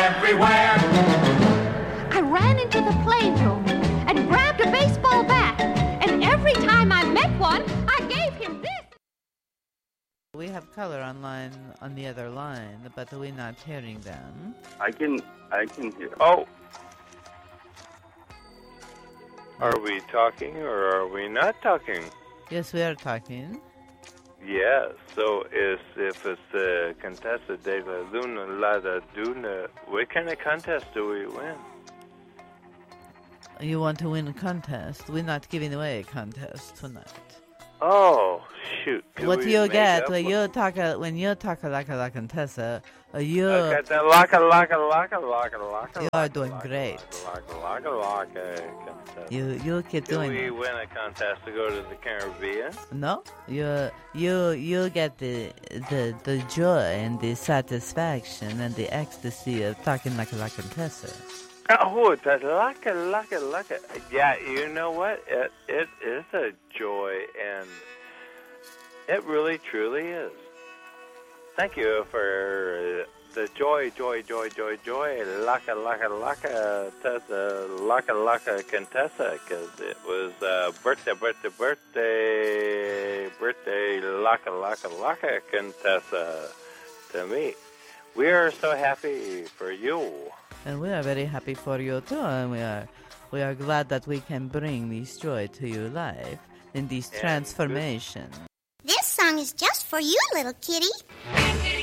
everywhere. I ran into the playroom and grabbed a baseball bat, and every time I met one, I gave him this. We have caller online on the other line, but we're not hearing them. I can hear. Oh. Are we talking or are we not talking? Yes, we are talking. Yes. So if it's the Contessa de la Luna La da Duna, what kind of contest do we win? You want to win a contest? We're not giving away a contest tonight. Oh, shoot. What you get when you talk like a Contessa, you are doing great. You keep doing it. Do we it. win a contest to go to the Caribbean? No, you get the joy and the satisfaction and the ecstasy of talking like a Contessa. Oh, that's laka. Yeah, you know what? It is a joy, and it really, truly is. Thank you for the joy, laka, Contessa, because it was birthday, laka, Contessa to me. We are so happy for you. And we are very happy for you too, and we are glad that we can bring this joy to your life in this transformation. This song is just for you, little kitty.